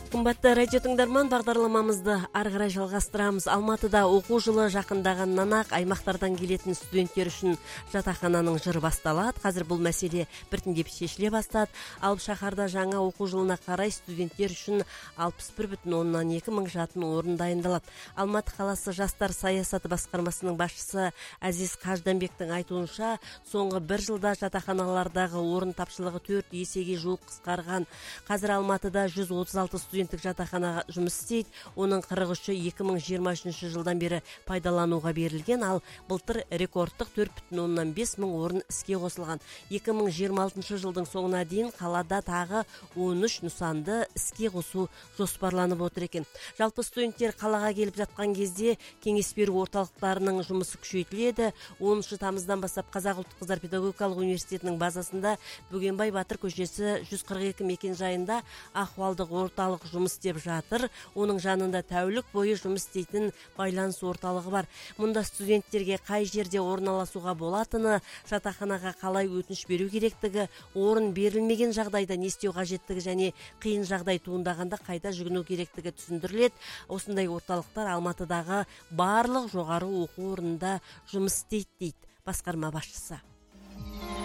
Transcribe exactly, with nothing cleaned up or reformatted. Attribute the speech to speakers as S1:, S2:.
S1: Кымбатты радио тыңдарман, бағдарламамызды ары қарай жалғастырамыз. Алматыда оқу жылы жақындағаннан ақ аймақтардан келетін студенттер үшін жатақхананың жыры басталады. Қазір бұл мәселе біртіндеп шешіле бастады. Алып шаһарда жаңа оқу жылына қарай студенттер үшін алпыс бір бүтін оннан екі мың жатын орын дайындалады. Алматы қаласы жастар саясаты басқармасының басшысы Әзиз Қажданбектің айтуынша, соңғы бір жылда жатақханалардағы орын тапшылығы төрт есеге жуық қысқарған. Қазір Алматыда жүз отыз алты студенттік жатақхана жұмыс істейді. Оның қырық үші екі мың жиырма үшінші жылдан бері пайдалануға берілген, ал былтыр рекордтық төрт бүтін оннан бес мың орын іске қосылған. екі мың жиырма алтыншы жылдың соңына дейін қалада тағы он үш нысанды іске қосу жоспарланып отыр екен. Жалпы студенттер қалаға келіп жатқан кезде кеңес беру орталықтарының жұмысы күшейтіледі. оныншы тамыздан бастап Қазақ ұлттық қыздар педагогикалық университетінің базасында Бөгенбай Батыр көшесі жүз қырық екі мекен жайында ахуалдық орталық жұмыс істеп жатыр. Оның жанында тәулік бойы жұмыс істейтін байланыс орталығы бар. Мұнда студенттерге қай жерде орналасуға болатыны, жатақханаға қалай өтініш беру керектігі, орын берілмеген жағдайда не істеу қажеттігі және қиын жағдай туындағанда қайда жүгіну керектігі түсіндіріледі. Осындай орталықтар Алматыдағы барлық жоғары оқу орнында жұмыс істейді дейді басқарма басшысы.